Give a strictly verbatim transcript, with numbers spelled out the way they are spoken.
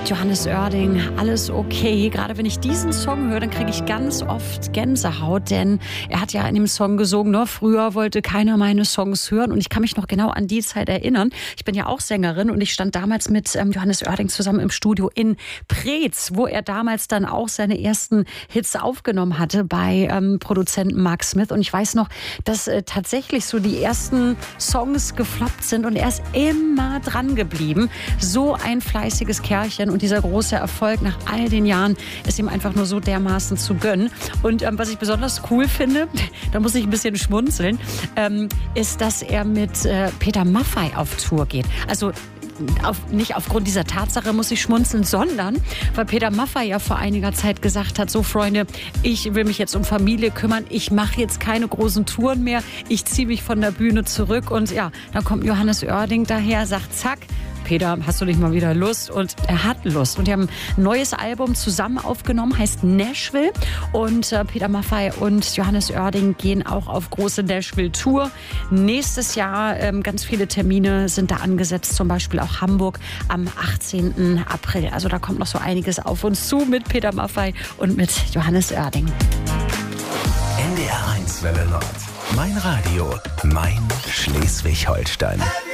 Johannes Oerding, alles okay. Gerade wenn ich diesen Song höre, dann kriege ich ganz oft Gänsehaut, denn er hat ja in dem Song gesungen, ne, früher wollte keiner meine Songs hören und ich kann mich noch genau an die Zeit erinnern. Ich bin ja auch Sängerin und ich stand damals mit ähm, Johannes Oerding zusammen im Studio in Preetz, wo er damals dann auch seine ersten Hits aufgenommen hatte bei ähm, Produzenten Mark Smith und ich weiß noch, dass äh, tatsächlich so die ersten Songs gefloppt sind und er ist immer dran geblieben. So ein fleißiges Kerlchen. Und dieser große Erfolg nach all den Jahren ist ihm einfach nur so dermaßen zu gönnen. Und ähm, was ich besonders cool finde, da muss ich ein bisschen schmunzeln, ähm, ist, dass er mit äh, Peter Maffay auf Tour geht. Also Auf, nicht aufgrund dieser Tatsache muss ich schmunzeln, sondern weil Peter Maffay ja vor einiger Zeit gesagt hat, so Freunde, ich will mich jetzt um Familie kümmern, ich mache jetzt keine großen Touren mehr, ich ziehe mich von der Bühne zurück und ja, dann kommt Johannes Oerding daher, sagt zack, Peter, hast du nicht mal wieder Lust? Und er hat Lust. Und die haben ein neues Album zusammen aufgenommen, heißt Nashville. Und äh, Peter Maffay und Johannes Oerding gehen auch auf große Nashville-Tour. Nächstes Jahr ähm, ganz viele Termine sind da angesetzt, zum Beispiel auch Hamburg am achtzehnten April. Also da kommt noch so einiges auf uns zu mit Peter Maffay und mit Johannes Oerding. N D R eins Welle Nord. Mein Radio, mein Schleswig-Holstein.